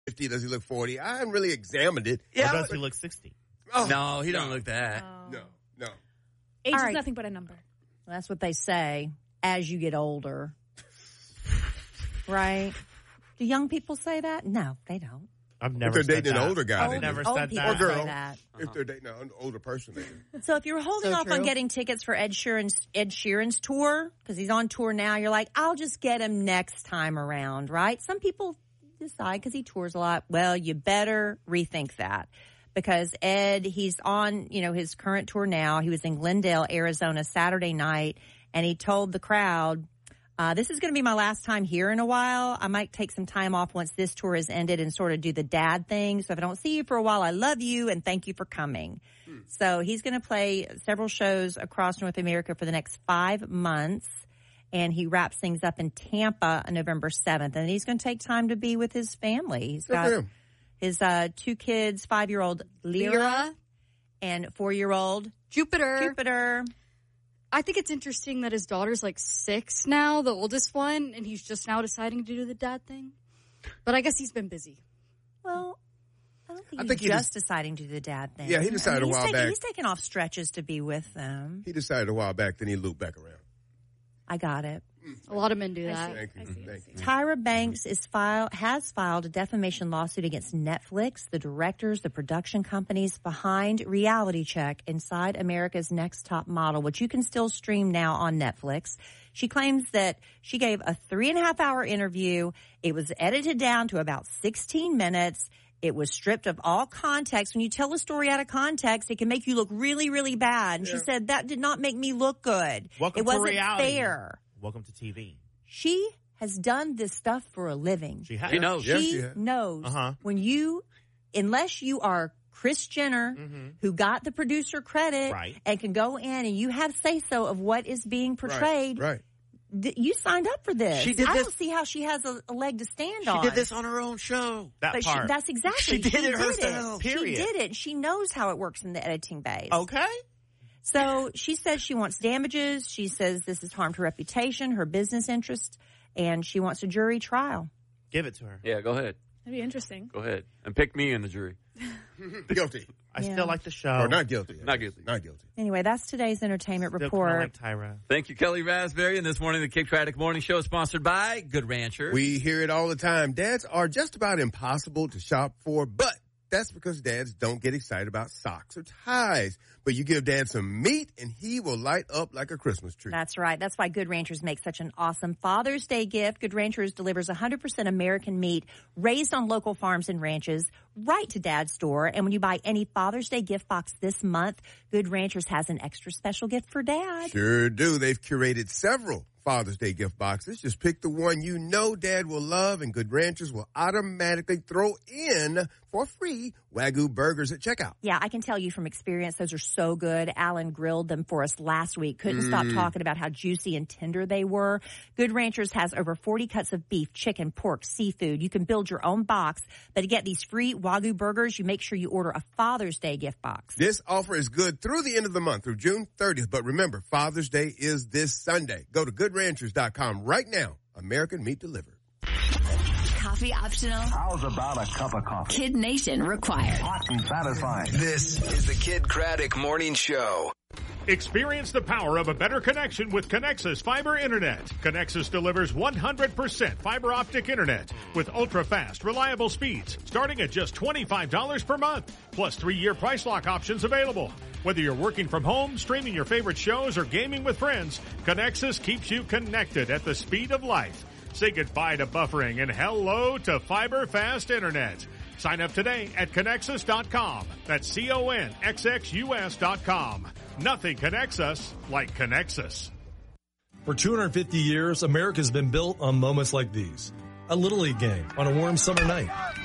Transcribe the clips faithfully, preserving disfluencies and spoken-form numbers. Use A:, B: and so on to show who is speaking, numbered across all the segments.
A: fifty? Does he look forty? I haven't really examined it.
B: Yeah,
C: or does he look sixty?
B: Oh, no, he don't look that.
D: Oh.
A: No, no.
D: Age
E: All
D: is
E: right.
D: nothing but a number.
E: Well, that's what they say as you get older. Right? Do young people say that? No, they don't.
C: I've never
A: If they're
C: said
A: dating
C: that.
A: an older guy,
C: I've
A: they
C: never
A: do.
E: Old
C: said
E: people
C: that.
A: Or girl.
E: say that.
A: If they're dating an older person, they do.
E: So if you're holding
D: So
E: off on
D: true.
E: getting tickets for Ed Sheeran's Ed Sheeran's tour, because he's on tour now, you're like, I'll just get him next time around, right? Some people decide because he tours a lot. Well, you better rethink that. Because Ed, he's on, you know, his current tour now. He was in Glendale, Arizona Saturday night, and he told the crowd, uh, this is going to be my last time here in a while. I might take some time off once this tour is ended and sort of do the dad thing. So if I don't see you for a while, I love you and thank you for coming. Hmm. So he's going to play several shows across North America for the next five months. And he wraps things up in Tampa on November seventh. And he's going to take time to be with his family. He's
A: Good
E: got
A: for him.
E: his uh, two kids, five-year-old Lyra,
D: Lyra.
E: and four-year-old
D: Jupiter.
E: Jupiter.
D: I think it's interesting that his daughter's like six now, the oldest one, and he's just now deciding to do the dad thing. But I guess he's been busy.
E: Well, I don't think
A: I
E: he's
A: think he
E: just
A: just-
E: deciding to do the dad thing.
A: Yeah, he decided
E: I mean,
A: a while
E: he's taking,
A: back.
E: He's taking off stretches to be with them.
A: He decided a while back, then he looped back around.
E: I got it.
D: A lot of men do that.
A: Thank you.
D: I see, I
A: Thank
D: see.
A: you.
E: Tyra Banks is file, has filed a defamation lawsuit against Netflix, the directors, the production companies behind Reality Check Inside America's Next Top Model, which you can still stream now on Netflix. She claims that she gave a three and a half hour interview. It was edited down to about sixteen minutes. It was stripped of all context. When you tell a story out of context, it can make you look really, really bad. And
A: Yeah.
E: she said that did not make me look good.
C: Welcome
E: it wasn't
C: to reality.
E: fair.
C: Welcome to T V.
E: She has done this stuff for a living.
C: She has.
B: She knows.
A: Yes,
E: She
A: she has.
E: knows
C: Uh-huh.
E: when you, unless you are Kris Jenner,
C: Mm-hmm.
E: who got the producer credit
C: Right.
E: and can go in and you have say so of what is being portrayed,
A: Right.
E: th- you signed up for this.
B: She did
E: I
B: this-
E: don't see how she has a, a leg to stand
B: She
E: on.
B: did this on her own show.
C: That
E: But she,
C: part.
E: that's exactly
B: She did it herself.
C: Period.
E: She did it. She knows how it works in the editing base.
C: Okay.
E: So she says she wants damages. She says this has harmed her reputation, her business interest, and she wants a jury trial.
C: Give it to her.
B: Yeah, go ahead.
D: That'd be interesting.
B: Go ahead. And pick me in the jury.
A: Guilty.
C: I
E: Yeah.
C: still like the show.
A: Or not guilty.
B: Not guilty.
A: Not guilty.
E: Anyway, that's today's entertainment
C: Still
E: report.
C: kinda like Tyra.
B: Thank you, Kelly Raspberry. And this morning, the Kick Tragic Morning Show is sponsored by Good Rancher.
A: We hear it all the time. Dads are just about impossible to shop for, but that's because dads don't get excited about socks or ties. But you give dad some meat and he will light up like a Christmas tree.
E: That's right. That's why Good Ranchers makes such an awesome Father's Day gift. Good Ranchers delivers one hundred percent American meat raised on local farms and ranches right to Dad's door. And when you buy any Father's Day gift box this month, Good Ranchers has an extra special gift for Dad.
A: Sure do. They've curated several Father's Day gift boxes. Just pick the one you know Dad will love, and Good Ranchers will automatically throw in for free Wagyu burgers at checkout.
E: Yeah, I can tell you from experience, those are so good. Alan grilled them for us last week. Couldn't stop talking about how juicy and tender they were. Good Ranchers has over forty cuts of beef, chicken, pork, seafood. You can build your own box, but to get these free Wagyu burgers, you make sure you order a Father's Day gift box.
A: This offer is good through the end of the month, through June thirtieth. But remember, Father's Day is this Sunday. Go to good ranchers dot com right now. American meat delivered.
F: Coffee optional.
G: How's about a cup of coffee?
F: Kid Nation required.
G: Hot and satisfying.
H: This is the Kid Craddock Morning Show.
I: Experience the power of a better connection with Connexus Fiber Internet. Connexus delivers one hundred percent fiber optic internet with ultra-fast, reliable speeds starting at just twenty-five dollars per month, plus three-year price lock options available. Whether you're working from home, streaming your favorite shows, or gaming with friends, Connexus keeps you connected at the speed of light. Say goodbye to buffering and hello to fiber fast internet. Sign up today at Connexus dot com. That's C O N X X U S dot com. Nothing connects us like Connexus.
J: For two hundred fifty years, America's been built on moments like these. A Little League game on a warm summer night.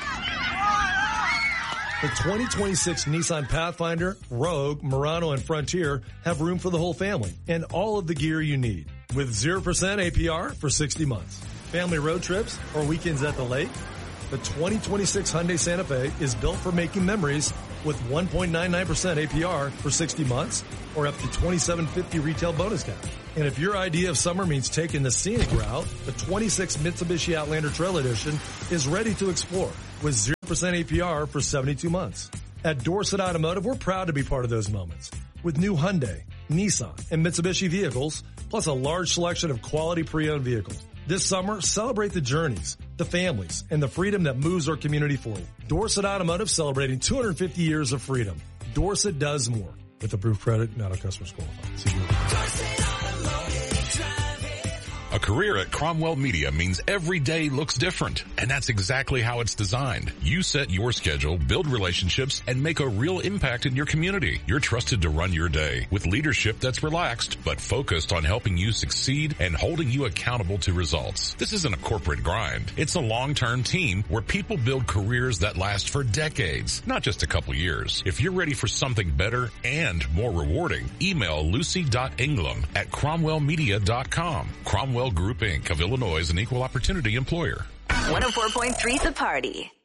J: The twenty twenty-six Nissan Pathfinder, Rogue, Murano, and Frontier have room for the whole family and all of the gear you need. With zero percent A P R for sixty months. Family road trips or weekends at the lake. The twenty twenty-six Hyundai Santa Fe is built for making memories with one point nine nine percent A P R for sixty months or up to twenty-seven fifty retail bonus cash. And if your idea of summer means taking the scenic route, the twenty-six Mitsubishi Outlander Trail Edition is ready to explore with zero percent A P R for seventy-two months. At Dorset Automotive, we're proud to be part of those moments with new Hyundai, Nissan, and Mitsubishi vehicles, plus a large selection of quality pre-owned vehicles. This summer, celebrate the journeys, the families, and the freedom that moves our community forward. Dorset Automotive celebrating two hundred fifty years of freedom. Dorset does more. With approved credit, not all customers qualified. See you.
K: A career at Cromwell Media means every day looks different, and that's exactly how it's designed. You set your schedule, build relationships, and make a real impact in your community. You're trusted to run your day with leadership that's relaxed, but focused on helping you succeed and holding you accountable to results. This isn't a corporate grind. It's a long-term team where people build careers that last for decades, not just a couple years. If you're ready for something better and more rewarding, email lucy dot ingram at cromwell media dot com. Cromwell Group Incorporated of Illinois is an equal opportunity employer.
F: one oh four point three The Party.